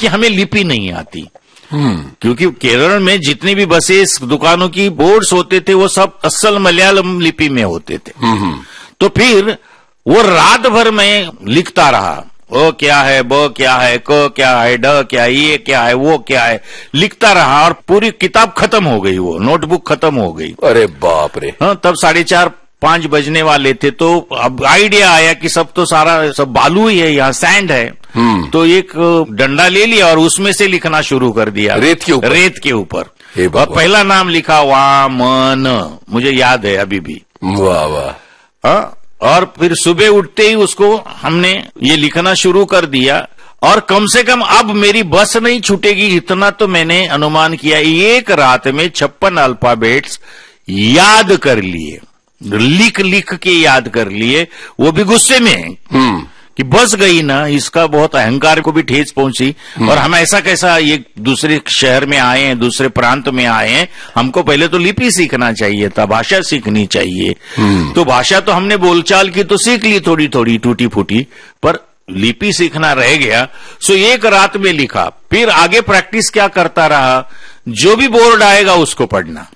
कि हमें लिपि नहीं आती। क्योंकि केरल में जितनी भी बसेस दुकानों की बोर्ड्स होते थे वो सब असल मलयालम लिपि में होते थे। तो फिर वो रात भर में लिखता रहा, ओ क्या है, ब क्या है, क क्या है, ड क्या है, ये क्या है, वो क्या है, लिखता रहा और पूरी किताब खत्म हो गई, वो नोटबुक खत्म हो गई। अरे बाप रे। हाँ, तब 4:30-5 बजने वाले थे। तो अब आइडिया आया कि सब तो सारा सब बालू ही है, यहाँ सैंड है। तो एक डंडा ले लिया और उसमें से लिखना शुरू कर दिया, रेत के ऊपर। और पहला नाम लिखा वामन, मुझे याद है अभी भी। वाह वाह। और फिर सुबह उठते ही उसको हमने ये लिखना शुरू कर दिया और कम से कम अब मेरी बस नहीं छूटेगी इतना तो मैंने अनुमान किया। एक रात में 56 अल्फाबेट्स याद कर लिए, लिख के याद कर लिए, वो भी गुस्से में कि बस गई ना। इसका बहुत अहंकार को भी ठेस पहुंची। और हम ऐसा कैसा ये दूसरे शहर में आए हैं, दूसरे प्रांत में आए हैं, हमको पहले तो लिपि सीखना चाहिए था, भाषा सीखनी चाहिए। तो भाषा तो हमने बोलचाल की तो सीख ली थोड़ी थोड़ी टूटी फूटी, पर लिपि सीखना रह गया। सो एक रात में लिखा। फिर आगे प्रैक्टिस क्या करता रहा, जो भी बोर्ड आएगा उसको पढ़ना।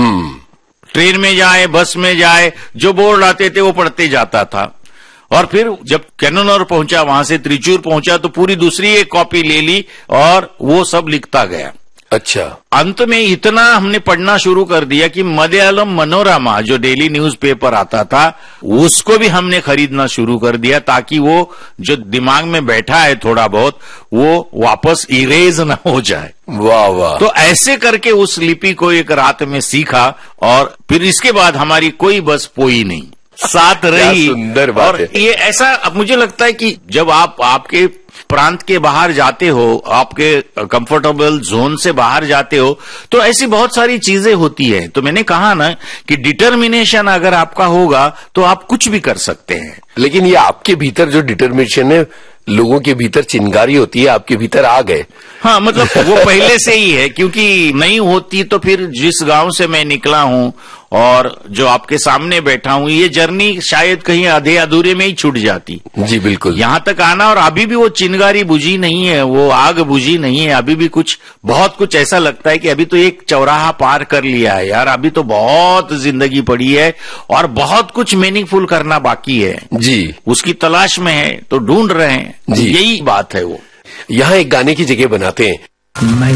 ट्रेन में जाए, बस में जाए, जो बोर्ड आते थे वो पढ़ते जाता था। और फिर जब कैननौर पहुंचा, वहां से त्रिचूर पहुंचा, तो पूरी दूसरी एक कॉपी ले ली और वो सब लिखता गया। अच्छा। अंत में इतना हमने पढ़ना शुरू कर दिया कि मलयालम मनोरमा जो डेली न्यूज़पेपर आता था उसको भी हमने खरीदना शुरू कर दिया, ताकि वो जो दिमाग में बैठा है थोड़ा बहुत वो वापस इरेज ना हो जाए। वाह वाह। तो ऐसे करके उस लिपि को एक रात में सीखा और फिर इसके बाद हमारी कोई बस पोई नहीं, साथ रही। सुंदर बात और ये ऐसा अब मुझे लगता है कि जब आप आपके प्रांत के बाहर जाते हो, आपके कंफर्टेबल जोन से बाहर जाते हो, तो ऐसी बहुत सारी चीजें होती है। तो मैंने कहा ना कि डिटर्मिनेशन अगर आपका होगा तो आप कुछ भी कर सकते हैं। लेकिन ये आपके भीतर जो डिटर्मिनेशन है, लोगों के भीतर चिंगारी होती है, आपके भीतर आ गए। हाँ, मतलब वो पहले से ही है, क्योंकि नहीं होती तो फिर जिस गांव से मैं निकला हूं और जो आपके सामने बैठा हूं, ये जर्नी शायद कहीं आधे अधूरे में ही छूट जाती। जी बिल्कुल। यहां तक आना, और अभी भी वो चिंगारी बुझी नहीं है, वो आग बुझी नहीं है। अभी भी कुछ बहुत कुछ ऐसा लगता है कि अभी तो एक चौराहा पार कर लिया है यार, अभी तो बहुत जिंदगी पड़ी है और बहुत कुछ मीनिंगफुल करना बाकी है। जी। उसकी तलाश में है, तो ढूंढ रहे हैं। यही बात है। वो यहाँ एक गाने की जगह बनाते हैं। मैं